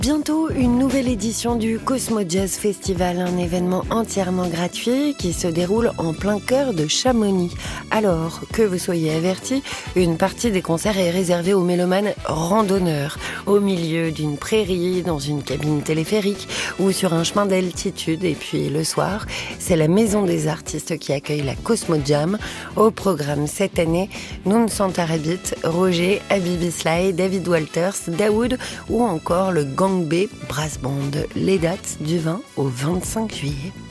Bientôt, une nouvelle édition du Cosmo Jazz Festival, un événement entièrement gratuit qui se déroule en plein cœur de Chamonix. Alors, que vous soyez avertis, une partie des concerts est réservée aux mélomanes randonneurs, au milieu d'une prairie, dans une cabine téléphérique ou sur un chemin d'altitude. Et puis le soir, c'est la Maison des Artistes qui accueille la Cosmo Jam. Au programme cette année, Noun Santarabit, Roger, Habibi Sly, David Walters, Daoud ou encore le Gang B Brass Band. Les dates du 20 au 25 juillet.